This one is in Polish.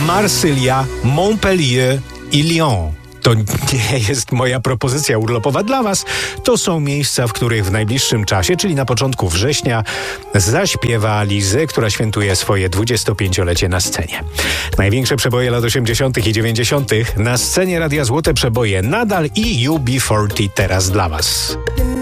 Marsylia, Montpellier i Lyon. To nie jest moja propozycja urlopowa dla Was. To są miejsca, w których w najbliższym czasie, czyli na początku września, zaśpiewa Lizzy, która świętuje swoje 25-lecie na scenie. Największe przeboje lat 80. i 90. na scenie Radia Złote Przeboje nadal i UB40 teraz dla Was.